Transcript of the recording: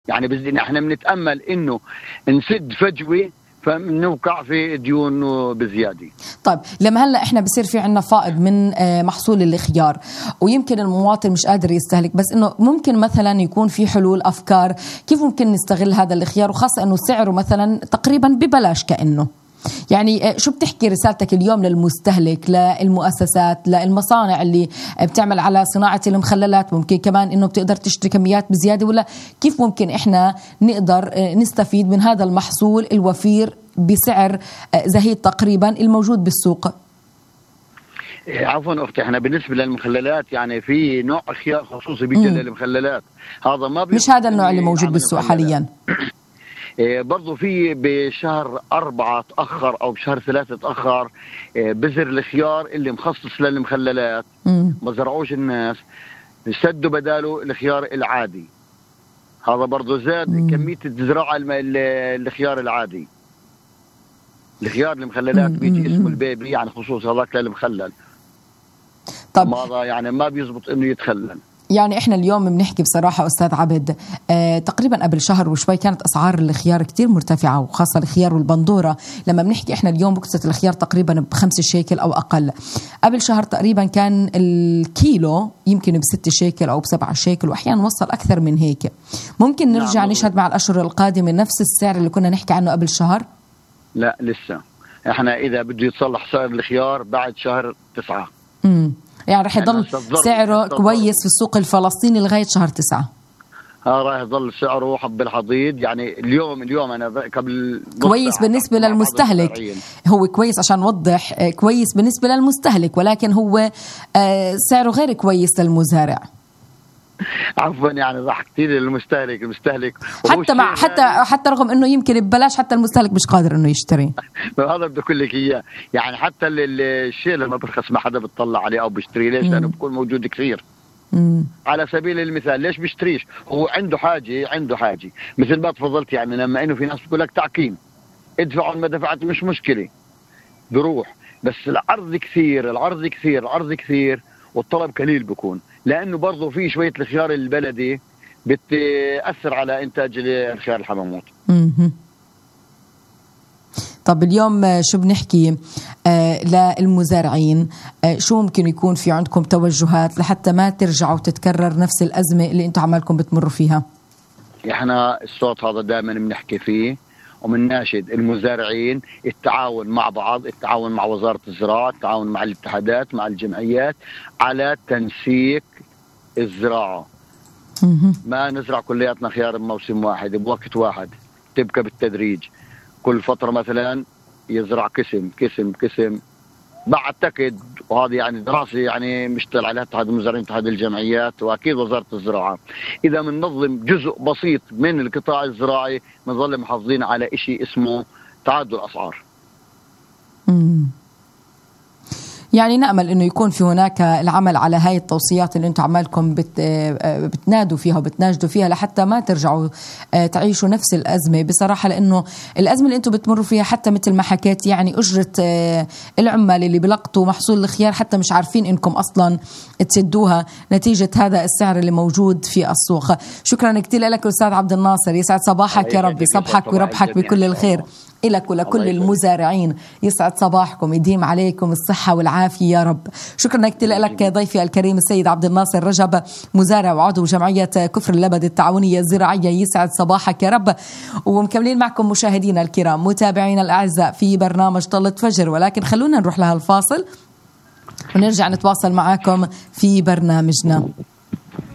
يعني احنا بنتأمل انه نسد فجوة فنوقع في ديون بزيادة. طيب لما هلأ احنا بصير في عنا فائض من محصول الخيار، ويمكن المواطن مش قادر يستهلك، بس انه ممكن مثلا يكون في حلول، افكار كيف ممكن نستغل هذا الخيار، وخاصة انه سعره مثلا تقريبا ببلاش كأنه. يعني شو بتحكي رسالتك اليوم للمستهلك، للمؤسسات، للمصانع اللي بتعمل على صناعة المخللات، ممكن كمان انه بتقدر تشتري كميات بزيادة، ولا كيف ممكن احنا نقدر نستفيد من هذا المحصول الوفير بسعر زهيد تقريبا الموجود بالسوق؟ عفوا اختي، احنا بالنسبة للمخللات يعني في نوع خيار خصوصي بيجي للمخللات، هذا ما مش هذا النوع اللي موجود بالسوق حاليا. برضو في بشهر 4 تأخر أو بشهر 3 تأخر بذر الخيار اللي مخصص للمخللات ما زرعوش الناس، سدوا بداله الخيار العادي، هذا برضو زاد كمية الزراعة الخيار العادي. الخيار المخللات بيجي اسمه البيبي يعني خصوص هذاك للمخلل. طب هذا يعني ما بيزبط انه يتخلل. يعني احنا اليوم بنحكي بصراحة أستاذ عبد، تقريبا قبل شهر وشوي كانت أسعار الخيار كتير مرتفعة، وخاصة الخيار والبندورة. لما بنحكي احنا اليوم بكسة الخيار تقريبا ب5 شيكل أو أقل، قبل شهر تقريبا كان الكيلو يمكن ب6 شيكل أو ب7 شيكل، وأحيانا وصل أكثر من هيك. ممكن نرجع نشهد مع الأشهر القادمة نفس السعر اللي كنا نحكي عنه قبل شهر؟ لا لسه، احنا إذا بده يتصلح سعر الخيار بعد شهر 9. يعني رح يضل سعره كويس في السوق الفلسطيني لغاية شهر 9. راح يضل سعره حب الحضيض. يعني اليوم أنا قبل كويس بالنسبة للمستهلك، هو كويس عشان نوضح، كويس بالنسبة للمستهلك، ولكن هو سعره غير كويس للمزارع. عفوا يعني راح كثير للمستهلك، المستهلك حتى رغم انه يمكن ببلاش، حتى المستهلك مش قادر انه يشتري. هذا بدي اقول لك اياه، يعني حتى الشيء لما برخص ما حدا بتطلع عليه او بيشتري. ليش؟ لانه بيكون موجود كثير. على سبيل المثال ليش بيشتريش؟ هو عنده حاجه مثل ما تفضلت، يعني لما انه في ناس بتقول لك تعقيم، ادفعوا ما دفعت مش مشكله بروح، بس العرض كثير والطلب قليل بيكون، لانه برضه في شويه الخيار البلدي بتاثر على انتاج الخيار الحماموت. طب اليوم شو بنحكي للمزارعين؟ شو ممكن يكون في عندكم توجهات لحتى ما ترجعوا تتكرر نفس الأزمة اللي انتم عمالكم بتمروا فيها؟ احنا الصوت هذا دائما بنحكي فيه ومنناشد المزارعين التعاون مع بعض، التعاون مع وزارة الزراعة، التعاون مع الاتحادات، مع الجمعيات على تنسيق الزراعة. ما نزرع كلياتنا خيار بموسم واحد بوقت واحد، تبقى بالتدريج. كل فترة مثلا يزرع قسم. بعتقد وهذه يعني دراسة يعني مشتغل عليها اتحاد المزارعين، اتحاد الجمعيات، واكيد وزارة الزراعة، اذا بننظم جزء بسيط من القطاع الزراعي بنظل محافظين على شيء اسمه تعادل اسعار. يعني نأمل أنه يكون في هناك العمل على هاي التوصيات اللي أنتم عمالكم بتنادوا فيها وبتناجدوا فيها لحتى ما ترجعوا تعيشوا نفس الأزمة بصراحة. لأنه الأزمة اللي أنتم بتمروا فيها حتى مثل ما حكيت، يعني أجرة العمال اللي بلقطوا محصول الخيار حتى مش عارفين إنكم أصلا تسدوها نتيجة هذا السعر اللي موجود في السوق. شكرا كتير لك أستاذ عبد الناصر، يسعد صباحك يا رب، يصبحك ويربحك بكل الخير إلك ولكل المزارعين. يسعد صباحكم، يديم عليكم الصحة والعافية يا رب. شكرا كتير لك ضيفي الكريم السيد عبد الناصر رجب، مزارع وعضو جمعية كفر اللبد التعاونية الزراعية. يسعد صباحك يا رب. ومكملين معكم مشاهدينا الكرام، متابعينا الأعزاء في برنامج طلة فجر، ولكن خلونا نروح لها الفاصل ونرجع نتواصل معكم في برنامجنا.